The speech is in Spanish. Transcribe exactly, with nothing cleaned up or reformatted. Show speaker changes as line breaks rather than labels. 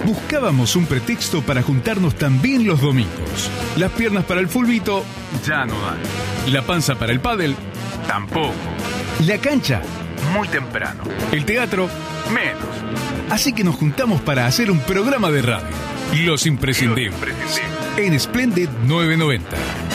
Buscábamos un pretexto para juntarnos también los domingos. Las piernas para el fulbito ya no dan. La panza para el pádel tampoco. La cancha muy temprano. El teatro menos. Así que nos juntamos para hacer un programa de radio. Los Imprescindibles. En Splendid novecientos noventa.